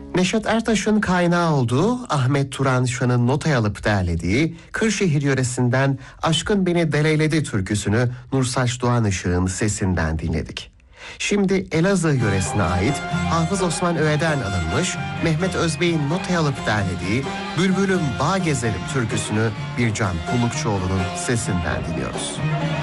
Neşet Ertaş'ın kaynağı olduğu, Ahmet Turan Şan'ın notaya alıp derlediği Kırşehir yöresinden Aşkın Beni Deleyledi türküsünü Nursaç Doğan Işık'ın sesinden dinledik. Şimdi Elazığ yöresine ait Hafız Osman Öğe'den alınmış Mehmet Özbey'in notaya alıp derlediği Bülbülüm Bağ Gezerim türküsünü Bircan Pullukçuoğlu'nun sesinden dinliyoruz.